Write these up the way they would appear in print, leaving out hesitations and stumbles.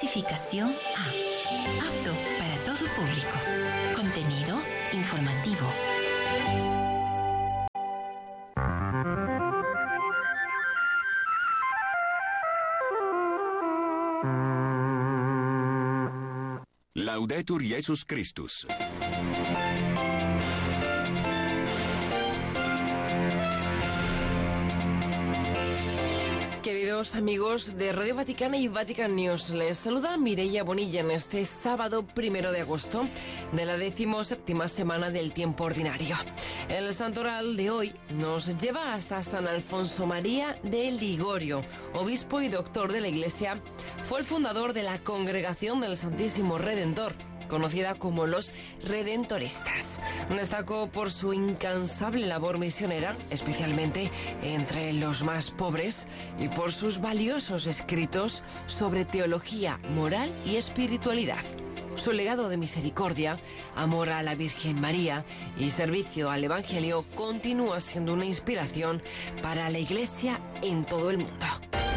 Clasificación A. Apto para todo público. Contenido informativo. Laudetur Jesus Christus. Queridos amigos de Radio Vaticana y Vatican News, les saluda Mireia Bonilla en este sábado 1 de agosto de la 17ª semana del tiempo ordinario. El santoral de hoy nos lleva hasta San Alfonso María de Ligorio, obispo y doctor de la Iglesia. Fue el fundador de la Congregación del Santísimo Redentor, conocida como los Redentoristas. Destacó por su incansable labor misionera, especialmente entre los más pobres, y por sus valiosos escritos sobre teología, moral y espiritualidad. Su legado de misericordia, amor a la Virgen María y servicio al Evangelio continúa siendo una inspiración para la Iglesia en todo el mundo.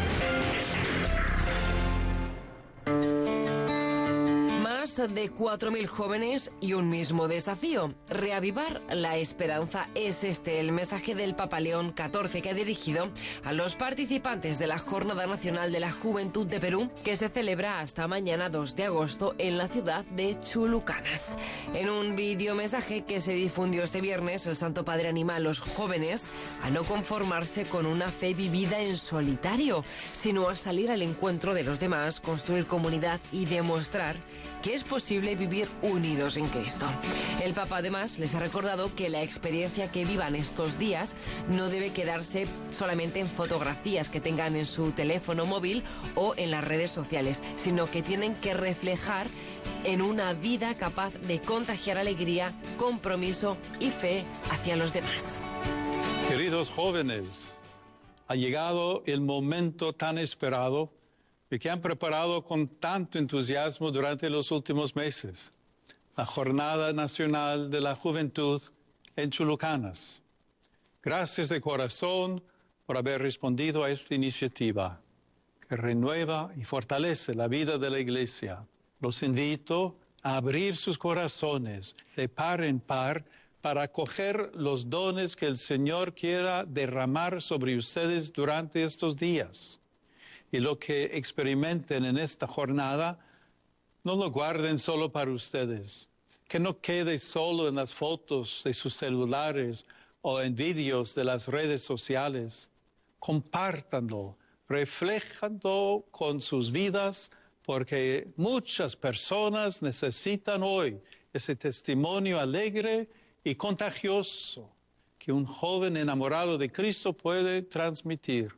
De 4.000 jóvenes y un mismo desafío: reavivar la esperanza. Es este el mensaje del Papa León XIV, que ha dirigido a los participantes de la Jornada Nacional de la Juventud de Perú, que se celebra hasta mañana 2 de agosto en la ciudad de Chulucanas. En un videomensaje que se difundió este viernes, el Santo Padre anima a los jóvenes a no conformarse con una fe vivida en solitario, sino a salir al encuentro de los demás, construir comunidad y demostrar que es posible vivir unidos en Cristo. El Papa además les ha recordado que la experiencia que vivan estos días no debe quedarse solamente en fotografías que tengan en su teléfono móvil o en las redes sociales, sino que tienen que reflejar en una vida capaz de contagiar alegría, compromiso y fe hacia los demás. Queridos jóvenes, ha llegado el momento tan esperado y que han preparado con tanto entusiasmo durante los últimos meses: la Jornada Nacional de la Juventud en Chulucanas. Gracias de corazón por haber respondido a esta iniciativa que renueva y fortalece la vida de la Iglesia. Los invito a abrir sus corazones de par en par para acoger los dones que el Señor quiera derramar sobre ustedes durante estos días. Y lo que experimenten en esta jornada, no lo guarden solo para ustedes. Que no quede solo en las fotos de sus celulares o en vídeos de las redes sociales. Compártanlo, refléjanlo con sus vidas, porque muchas personas necesitan hoy ese testimonio alegre y contagioso que un joven enamorado de Cristo puede transmitir.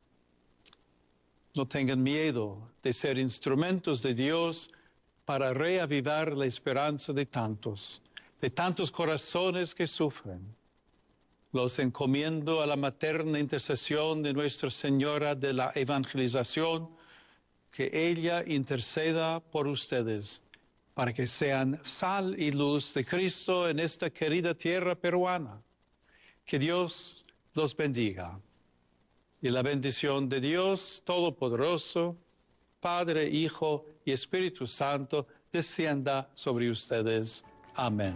No tengan miedo de ser instrumentos de Dios para reavivar la esperanza de tantos corazones que sufren. Los encomiendo a la materna intercesión de Nuestra Señora de la Evangelización, que ella interceda por ustedes, para que sean sal y luz de Cristo en esta querida tierra peruana. Que Dios los bendiga. Y la bendición de Dios Todopoderoso, Padre, Hijo y Espíritu Santo, descienda sobre ustedes. Amén.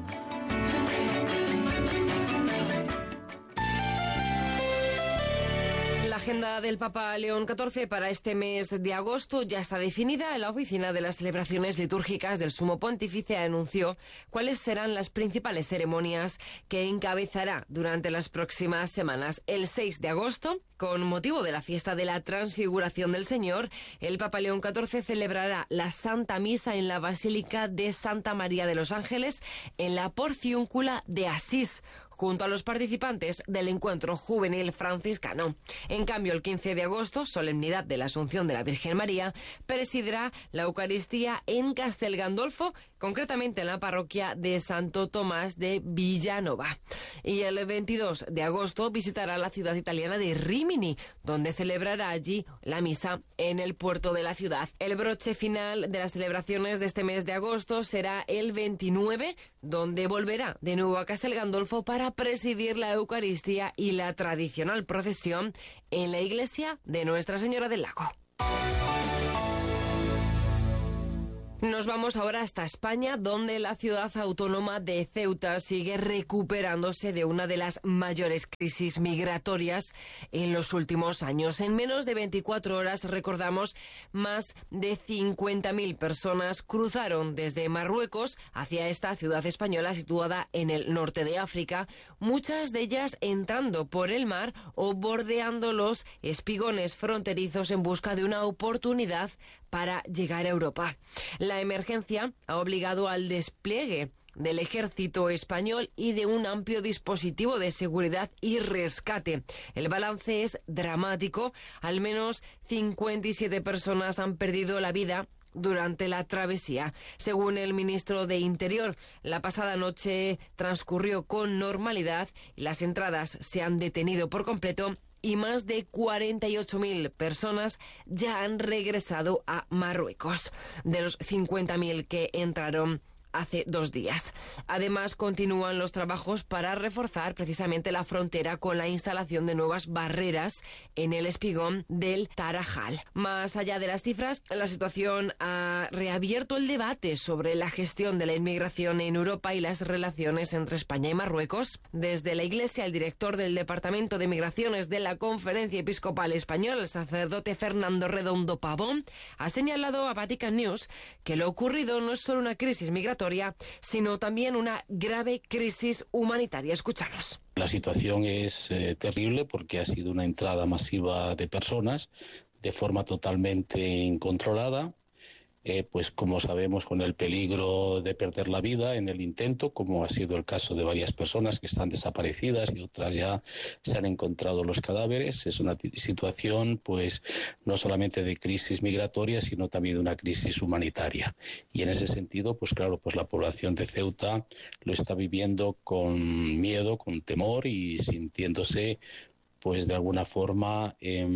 La agenda del Papa León XIV para este mes de agosto ya está definida. La Oficina de las Celebraciones Litúrgicas del Sumo Pontífice anunció cuáles serán las principales ceremonias que encabezará durante las próximas semanas. El 6 de agosto, con motivo de la fiesta de la Transfiguración del Señor, el Papa León XIV celebrará la Santa Misa en la Basílica de Santa María de los Ángeles, en la Porciúncula de Asís, junto a los participantes del encuentro juvenil franciscano. En cambio, el 15 de agosto, solemnidad de la Asunción de la Virgen María, presidirá la Eucaristía en Castel Gandolfo, concretamente en la parroquia de Santo Tomás de Villanova. Y el 22 de agosto visitará la ciudad italiana de Rímini, donde celebrará allí la misa en el puerto de la ciudad. El broche final de las celebraciones de este mes de agosto será el 29, donde volverá de nuevo a Castel Gandolfo para presidir la Eucaristía y la tradicional procesión en la iglesia de Nuestra Señora del Lago. Nos vamos ahora hasta España, donde la ciudad autónoma de Ceuta sigue recuperándose de una de las mayores crisis migratorias en los últimos años. En menos de 24 horas, recordamos, más de 50.000 personas cruzaron desde Marruecos hacia esta ciudad española situada en el norte de África, muchas de ellas entrando por el mar o bordeando los espigones fronterizos en busca de una oportunidad para llegar a Europa. La emergencia ha obligado al despliegue del ejército español y de un amplio dispositivo de seguridad y rescate. El balance es dramático. Al menos 57 personas han perdido la vida durante la travesía. Según el ministro de Interior, la pasada noche transcurrió con normalidad y las entradas se han detenido por completo y más de 48.000 personas ya han regresado a Marruecos, de los 50.000 que entraron hace 2 días. Además, continúan los trabajos para reforzar precisamente la frontera con la instalación de nuevas barreras en el espigón del Tarajal. Más allá de las cifras, la situación ha reabierto el debate sobre la gestión de la inmigración en Europa y las relaciones entre España y Marruecos. Desde la Iglesia, el director del Departamento de Migraciones de la Conferencia Episcopal Española, el sacerdote Fernando Redondo Pavón, ha señalado a Vatican News que lo ocurrido no es solo una crisis migratoria, sino también una grave crisis humanitaria. Escuchamos. La situación es terrible porque ha sido una entrada masiva de personas de forma totalmente incontrolada, pues como sabemos, con el peligro de perder la vida en el intento, como ha sido el caso de varias personas que están desaparecidas y otras ya se han encontrado los cadáveres. Es una situación pues no solamente de crisis migratoria, sino también de una crisis humanitaria. Y en ese sentido, pues claro, pues la población de Ceuta lo está viviendo con miedo, con temor y sintiéndose pues de alguna forma,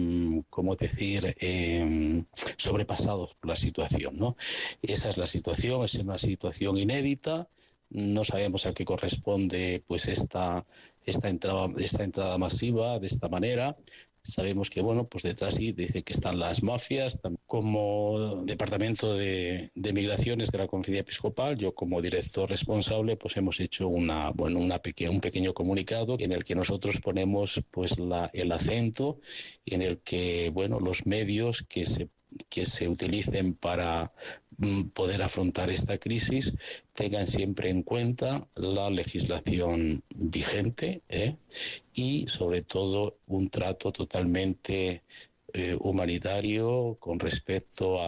sobrepasados por la situación, ¿no? Esa es la situación, es una situación inédita. No sabemos a qué corresponde pues esta entrada masiva de esta manera. Sabemos que, bueno, pues detrás sí dice que están las mafias. Como Departamento de Migraciones de la Conferencia Episcopal, yo como director responsable, pues hemos hecho un pequeño comunicado en el que nosotros ponemos pues el acento en el que, bueno, los medios que se utilicen para poder afrontar esta crisis tengan siempre en cuenta la legislación vigente y sobre todo un trato totalmente humanitario con respeto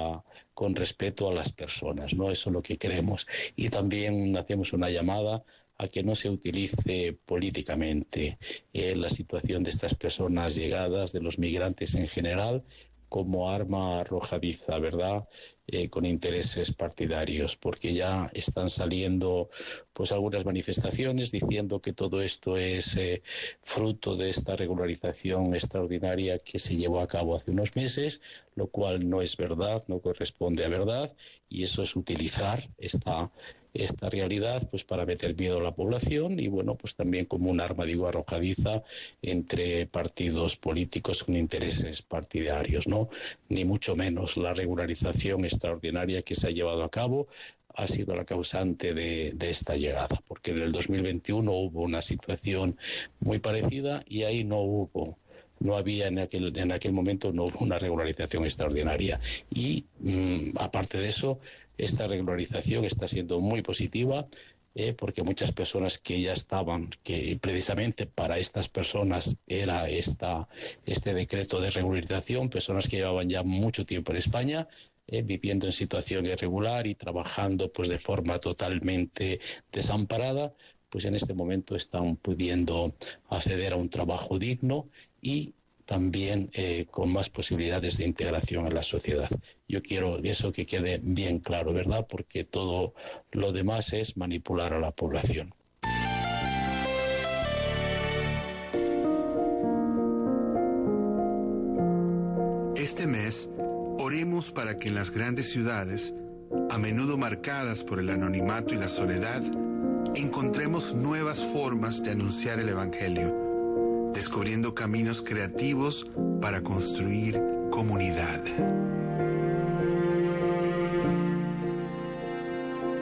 a las personas, ¿no? Eso es lo que queremos. Y también hacemos una llamada a que no se utilice políticamente la situación de estas personas llegadas, de los migrantes en general, como arma arrojadiza, ¿verdad?, con intereses partidarios, porque ya están saliendo pues algunas manifestaciones diciendo que todo esto es fruto de esta regularización extraordinaria que se llevó a cabo hace unos meses, lo cual no es verdad, no corresponde a verdad, y eso es utilizar esta realidad pues para meter miedo a la población y bueno, pues también como un arma, digo, arrojadiza entre partidos políticos con intereses partidarios, ¿no? Ni mucho menos. La regularización extraordinaria que se ha llevado a cabo ha sido la causante de esta llegada, porque en el 2021 hubo una situación muy parecida y ahí no había en aquel momento no hubo una regularización extraordinaria y aparte de eso, esta regularización está siendo muy positiva porque muchas personas que ya estaban, que precisamente para estas personas era este decreto de regularización, personas que llevaban ya mucho tiempo en España, viviendo en situación irregular y trabajando pues de forma totalmente desamparada, pues en este momento están pudiendo acceder a un trabajo digno y también con más posibilidades de integración en la sociedad. Yo quiero eso que quede bien claro, ¿verdad? Porque todo lo demás es manipular a la población. Este mes, oremos para que en las grandes ciudades, a menudo marcadas por el anonimato y la soledad, encontremos nuevas formas de anunciar el Evangelio, descubriendo caminos creativos para construir comunidad.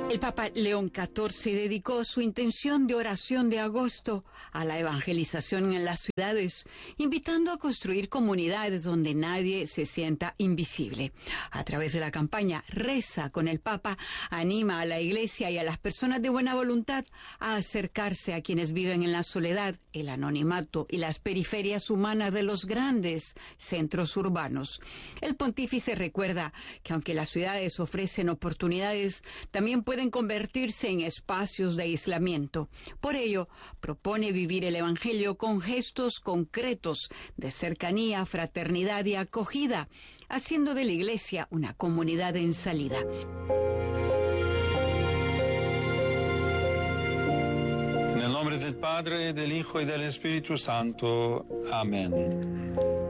El Papa León XIV dedicó su intención de oración de agosto a la evangelización en las ciudades, invitando a construir comunidades donde nadie se sienta invisible. A través de la campaña Reza con el Papa, anima a la Iglesia y a las personas de buena voluntad a acercarse a quienes viven en la soledad, el anonimato y las periferias humanas de los grandes centros urbanos. El pontífice recuerda que aunque las ciudades ofrecen oportunidades, también pueden convertirse en espacios de aislamiento. Por ello, propone vivir el Evangelio con gestos concretos de cercanía, fraternidad y acogida, haciendo de la Iglesia una comunidad en salida. En el nombre del Padre, del Hijo y del Espíritu Santo. Amén.